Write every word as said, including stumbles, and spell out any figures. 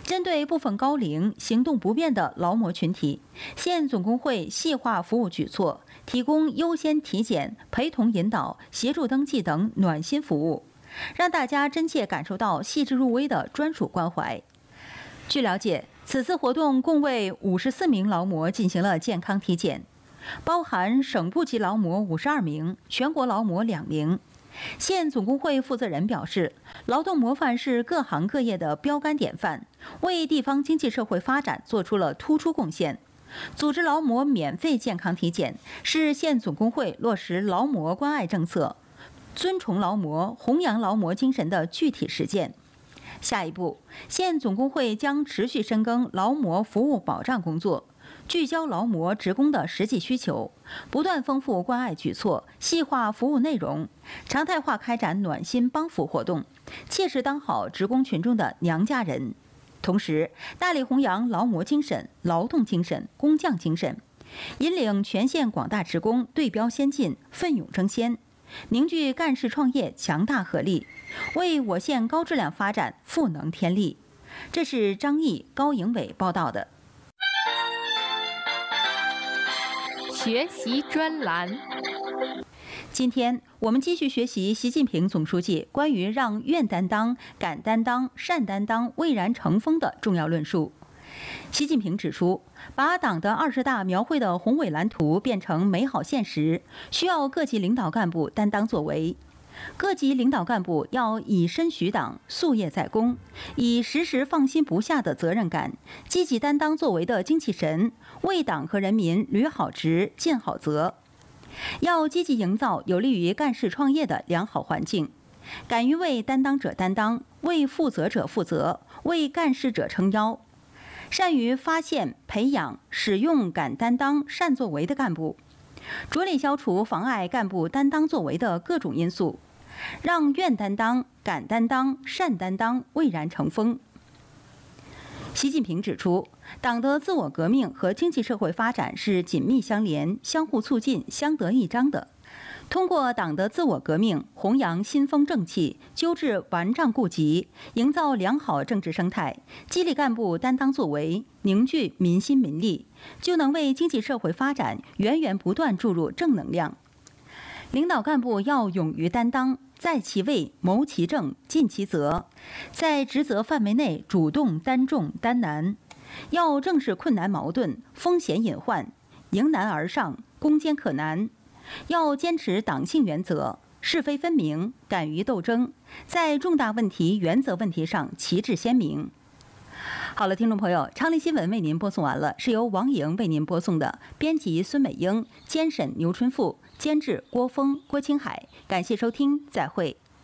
针对部分高龄、行动不便的劳模群体，县总工会细化服务举措，提供优先体检、陪同引导、协助登记等暖心服务，让大家真切感受到细致入微的专属关怀。据了解，此次活动共为五十四名劳模进行了健康体检，包含省部级劳模五十二名，全国劳模两名。县总工会负责人表示，劳动模范是各行各业的标杆典范，为地方经济社会发展做出了突出贡献。组织劳模免费健康体检，是县总工会落实劳模关爱政策、尊崇劳模、弘扬劳模精神的具体实践。下一步，县总工会将持续深耕劳模服务保障工作，聚焦劳模职工的实际需求，不断丰富关爱举措，细化服务内容，常态化开展暖心帮扶活动，切实当好职工群众的娘家人。同时，大力弘扬劳模精神、劳动精神、工匠精神，引领全县广大职工对标先进、奋勇争先，凝聚干事创业强大合力，为我县高质量发展赋能添力。这是张毅、高颖伟报道的。 学习专栏。 今天我们继续学习习近平总书记关于让愿担当、敢担当、善担当蔚然成风的重要论述。习近平指出，把党的二十大描绘的宏伟蓝图变成美好现实，需要各级领导干部担当作为。各级领导干部要以身许党，夙业在公，以时时放心不下的责任感，积极担当作为的精气神，为党和人民履好职、尽好责。要积极营造有利于干事创业的良好环境，敢于为担当者担当，为负责者负责，为干事者撑腰。善于发现、培养、使用敢担当、善作为的干部，着力消除妨碍干部担当作为的各种因素，让愿担当、敢担当、善担当蔚然成风。习近平指出，党的自我革命和经济社会发展是紧密相连、相互促进、相得益彰的。通过党的自我革命，弘扬新风正气，纠治顽瘴痼疾，营造良好政治生态，激励干部担当作为，凝聚民心民力，就能为经济社会发展源源不断注入正能量。领导干部要勇于担当，在其位谋其政，尽其责，在职责范围内主动担重担难，要正视困难矛盾、风险隐患，迎难而上，攻坚克难。要坚持党性原则，是非分明，敢于斗争，在重大问题、原则问题上旗帜鲜明。好了，听众朋友，昌黎新闻为您播送完了，是由王莹为您播送的，编辑孙美英，监审牛春富，监制郭峰、郭青海。感谢收听，再会。